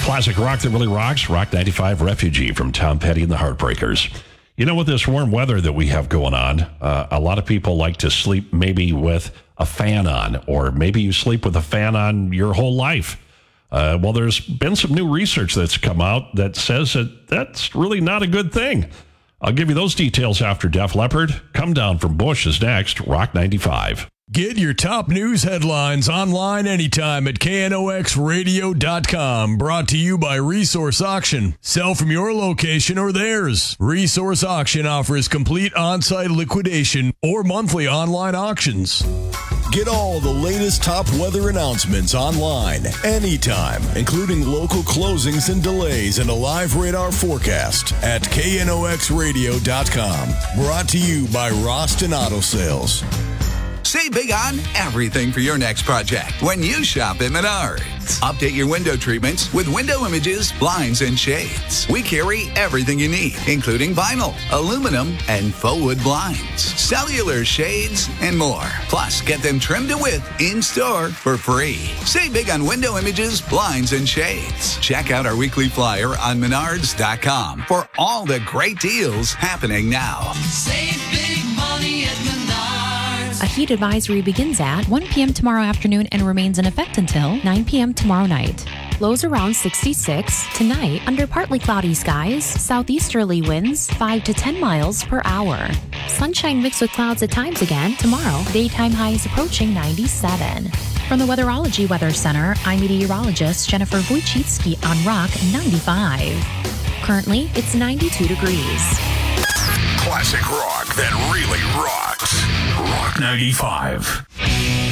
Classic rock that really rocks. Rock 95 Refugee from Tom Petty and the Heartbreakers. You know, with this warm weather that we have going on, a lot of people like to sleep maybe with a fan on, or maybe you sleep with a fan on your whole life. Well, there's been some new research that's come out that says that that's really not a good thing. I'll give you those details after Def Leppard. Come Down from Bush is next. Rock 95. Get your top news headlines online anytime at knoxradio.com. Brought to you by Resource Auction. Sell from your location or theirs. Resource Auction offers complete on-site liquidation or monthly online auctions. Get all the latest top weather announcements online anytime, including local closings and delays and a live radar forecast at knoxradio.com. Brought to you by Roston Auto Sales. Save big on everything for your next project when you shop at Menards. Update your window treatments with window images, blinds, and shades. We carry everything you need, including vinyl, aluminum, and faux wood blinds, cellular shades, and more. Plus, get them trimmed to width in-store for free. Save big on window images, blinds, and shades. Check out our weekly flyer on Menards.com for all the great deals happening now. Save big money at Menards. A heat advisory begins at 1 p.m. tomorrow afternoon and remains in effect until 9 p.m. tomorrow night. Lows around 66. Tonight, under partly cloudy skies, southeasterly winds 5 to 10 miles per hour. Sunshine mixed with clouds at times again. Tomorrow, daytime highs approaching 97. From the Weatherology Weather Center, I'm meteorologist Jennifer Wojcicki on Rock 95. Currently, it's 92 degrees. Classic rock that really rocks. Rock 95.